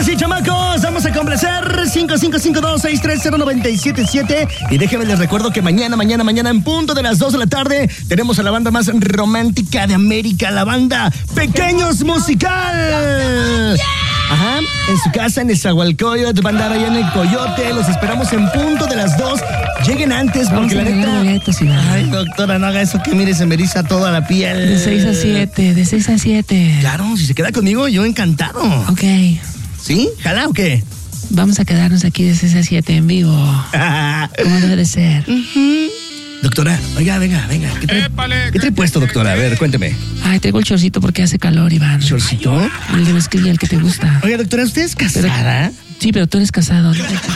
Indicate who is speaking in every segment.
Speaker 1: Ahora sí, chamacos, vamos a complacer 5552-630-977. Y déjenme les recuerdo que mañana en punto de las 2 de la tarde tenemos a la banda más romántica de América, la banda Pequeños Musical. Ajá, en su casa en Nezahualcóyotl, van a andar allá en el Coyote. Los esperamos en punto de las 2. Lleguen antes porque la neta... Ay, doctora, no haga eso que mire, se me eriza toda la piel.
Speaker 2: De 6 a 7.
Speaker 1: Claro, si se queda conmigo, yo encantado.
Speaker 2: Ok.
Speaker 1: ¿Sí? ¿Jala o qué?
Speaker 2: Vamos a quedarnos aquí de 6 a 7 en vivo. Como debe de ser.
Speaker 1: Doctora, oiga, venga. ¿Qué trae puesto, doctora? A ver, cuénteme.
Speaker 2: Ay, traigo el chorcito porque hace calor, Iván.
Speaker 1: ¿Chorcito?
Speaker 2: El de mezclilla, el que te gusta.
Speaker 1: Oiga, doctora, ¿usted es casada?
Speaker 2: Sí, pero tú eres casado.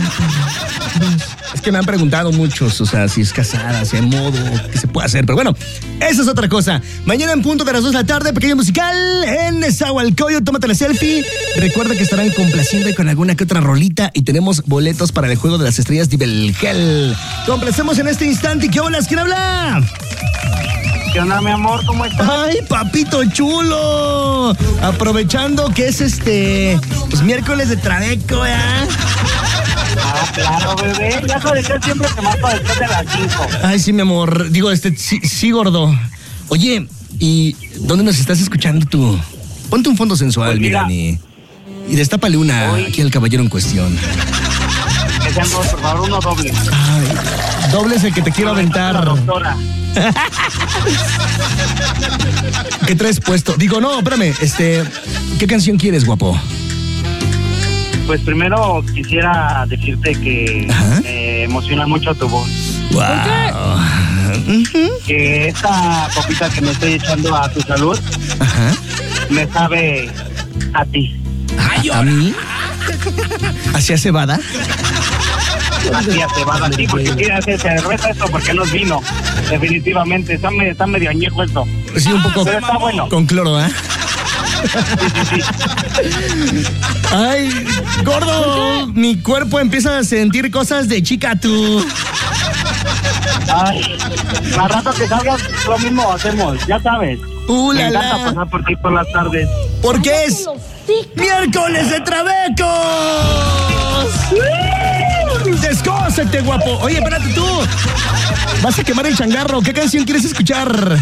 Speaker 1: Es que me han preguntado muchos, o sea, si es casada, si hay modo, qué se puede hacer. Pero bueno, esa es otra cosa. Mañana en punto de las 2 de la tarde, Pequeño Musical en Nezahualcóyotl. Tómate la selfie. Recuerda que estarán complaciendo con alguna que otra rolita y tenemos boletos para el Juego de las Estrellas Dibelgel. Complacemos en este instante. ¿Qué hola? ¿Quién habla?
Speaker 3: ¿Qué onda, mi amor? ¿Cómo estás?
Speaker 1: ¡Ay, papito chulo! Aprovechando que es pues miércoles de Trabeco, ¿ya?
Speaker 3: Ah, claro, bebé. Ya sabes que siempre te marco después de las 5.
Speaker 1: Ay, sí, mi amor. Digo, sí, gordo. Oye, ¿y dónde nos estás escuchando tú? Ponte un fondo sensual,
Speaker 3: pues mira,
Speaker 1: y destápale una aquí al caballero en cuestión.
Speaker 3: Que sean dos, por favor, uno doble.
Speaker 1: Ay, doble es el que te quiero aventar.
Speaker 3: Doctora.
Speaker 1: ¿Qué traes puesto? Digo, no, espérame, ¿qué canción quieres, guapo?
Speaker 3: Pues primero quisiera decirte que me emociona mucho tu voz.
Speaker 1: Wow.
Speaker 3: Que esta copita que me estoy echando a tu salud me sabe a ti.
Speaker 1: ¿A mí? ¿Hacia cebada?
Speaker 3: Así a cebada, sí, porque quiere hacer cerveza esto porque no es vino. Definitivamente, está medio añejo esto.
Speaker 1: Sí, un poco.
Speaker 3: Pero está bueno.
Speaker 1: Con cloro, ¿eh?
Speaker 3: Sí.
Speaker 1: Ay, gordo, mi cuerpo empieza a sentir cosas de chica, tú.
Speaker 3: Ay, al rato que salgas, lo mismo hacemos, ya sabes. Me encanta pasar por ti por las tardes.
Speaker 1: Porque es miércoles de Trabecos. ¡Descósete, guapo! Oye, espérate tú. Vas a quemar el changarro. ¿Qué canción quieres escuchar?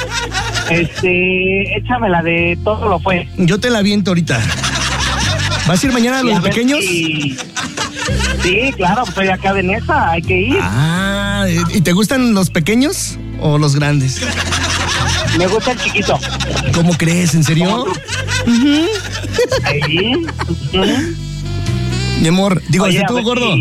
Speaker 3: Échame la de Todo lo fue.
Speaker 1: Yo te la aviento ahorita. ¿Vas a ir mañana a los pequeños?
Speaker 3: Sí, claro, pues estoy acá de Nesa, hay que ir.
Speaker 1: Ah, ¿y te gustan los pequeños o los grandes?
Speaker 3: Me gusta el chiquito.
Speaker 1: ¿Cómo crees? ¿En serio?
Speaker 3: Ahí.
Speaker 1: Mi amor, digo,
Speaker 3: oye,
Speaker 1: si tú, gordo.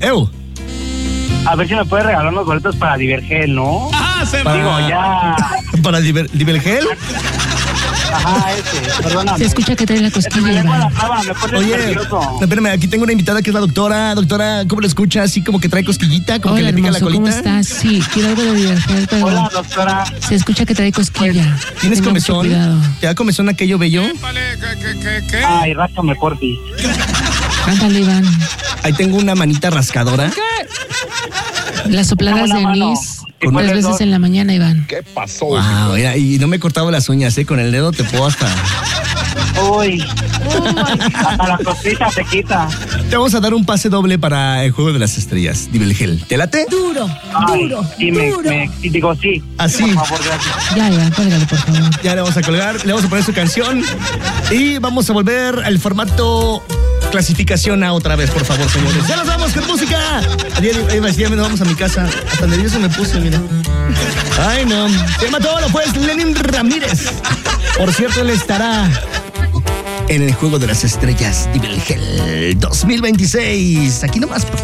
Speaker 3: A ver si me puedes regalar unos boletos para Divergel, ¿no? Digo, ya.
Speaker 1: ¿Para Divergel?
Speaker 3: Ajá, perdóname.
Speaker 2: Se escucha que trae la cosquilla.
Speaker 3: Me pone nervioso.
Speaker 1: Espérame, aquí tengo una invitada que es la doctora. Doctora, ¿cómo lo escucha? Así como que trae cosquillita, como
Speaker 2: hola,
Speaker 1: que le pica
Speaker 2: hermoso,
Speaker 1: la colita.
Speaker 2: ¿cómo estás? Sí, quiero algo de Divergel, pero...
Speaker 3: Hola, doctora.
Speaker 2: Se escucha que trae cosquilla.
Speaker 1: ¿Tienes comezón? ¿Te da comezón aquello bello?
Speaker 3: ¿Qué? Ay, ráscame por ti.
Speaker 2: Ándale, Iván.
Speaker 1: Ahí tengo una manita rascadora.
Speaker 2: Las sopladas de anís 3 veces en la mañana, Iván.
Speaker 4: ¿Qué pasó?
Speaker 1: Wow, mira, y no me he cortado las uñas, con el dedo te puedo hasta...
Speaker 3: Uy, hasta la cosita se quita.
Speaker 1: Te vamos a dar un pase doble para el Juego de las Estrellas, Dibelgel. ¿Te late?
Speaker 2: Duro.
Speaker 3: Sí, digo sí.
Speaker 1: Así.
Speaker 3: Por favor, gracias.
Speaker 2: Ya, Iván, cuélgale, por favor.
Speaker 1: Ya le vamos a colgar, le vamos a poner su canción y vamos a volver al formato clasificación A otra vez, por favor, señores. ¡Ya nos vamos con música! Ya nos vamos a mi casa. Hasta nervioso me puse, mira. Ay, no. Se llama todo, pues, Lenin Ramírez. Por cierto, él estará en el Juego de las Estrellas Dibelgel 2026. Aquí nomás, por favor.